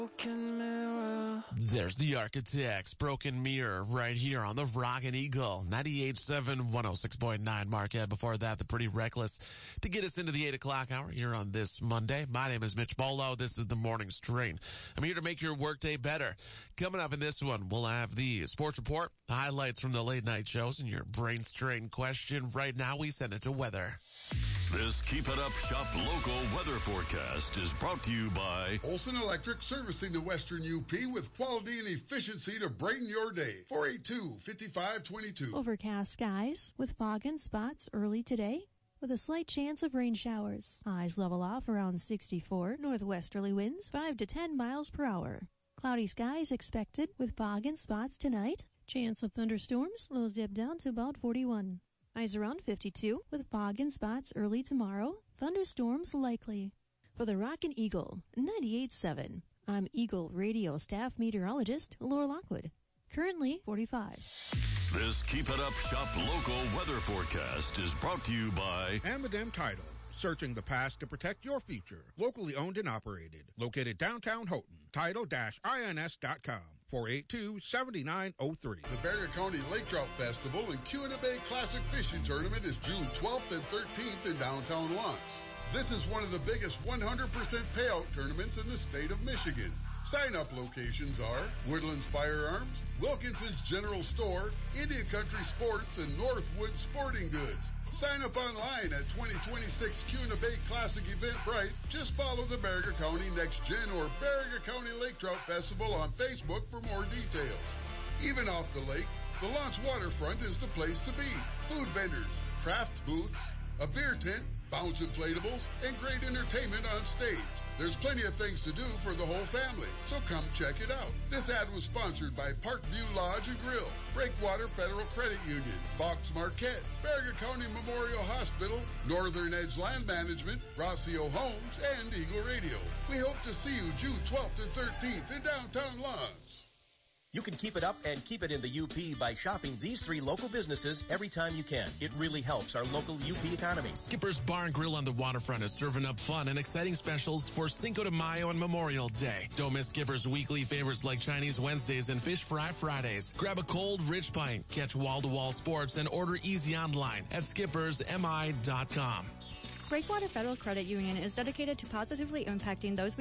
Broken mirror. There's the Architects, Broken Mirror, right here on the Rockin' Eagle, 98.7, 106.9 Marquette. Before that, the Pretty Reckless to get us into the 8 o'clock hour here on this Monday. My name is Mitch Bolo. This is the Morning Strain. I'm here to make your workday better. Coming up in this one, we'll have the sports report, highlights from the late night shows, and your brain strain question. Right now, we send it to weather. This Keep It Up Shop local weather forecast is brought to you by Olson Electric, servicing the Western UP with quality and efficiency to brighten your day. 482-5522. Overcast skies with fog and spots early today with a slight chance of rain showers. Highs level off around 64. Northwesterly winds 5 to 10 miles per hour. Cloudy skies expected with fog and spots tonight. Chance of thunderstorms. Lows dip down to about 41. Highs around 52 with fog and spots early tomorrow. Thunderstorms likely. For the Rockin' Eagle, 98.7. I'm Eagle Radio staff meteorologist Laura Lockwood. Currently 45. This Keep It Up Shop local weather forecast is brought to you by Amadem Title. Searching the past to protect your future. Locally owned and operated. Located downtown Houghton. Title-ins.com. 482-7903. The Barrier County Lake Trout Festival and Kuna Bay Classic Fishing Tournament is June 12th and 13th in downtown Lawrence. This is one of the biggest 100% payout tournaments in the state of Michigan. Sign-up locations are Woodlands Firearms, Wilkinson's General Store, Indian Country Sports, and Northwood Sporting Goods. Sign up online at 2026 Kuna Bay Classic Eventbrite. Just follow the Barrier County Next Gen or Barrier County Lake Trout Festival on Facebook for more details. Even off the lake, the Lawrence Waterfront is the place to be. Food vendors, craft booths, a beer tent, bounce inflatables, and great entertainment on stage. There's plenty of things to do for the whole family, so come check it out. This ad was sponsored by Parkview Lodge and Grill, Breakwater Federal Credit Union, Fox Marquette, Barrier County Memorial Hospital, Northern Edge Land Management, Rossio Homes, and Eagle Radio. We hope to see you June 12th and 13th in downtown Lawrence. You can keep it up and keep it in the UP by shopping these 3 local businesses every time you can. It really helps our local UP economy. Skipper's Bar and Grill on the waterfront is serving up fun and exciting specials for Cinco de Mayo and Memorial Day. Don't miss Skipper's weekly favorites like Chinese Wednesdays and Fish Fry Fridays. Grab a cold, rich pint, catch wall-to-wall sports, and order easy online at skippersmi.com. Breakwater Federal Credit Union is dedicated to positively impacting those we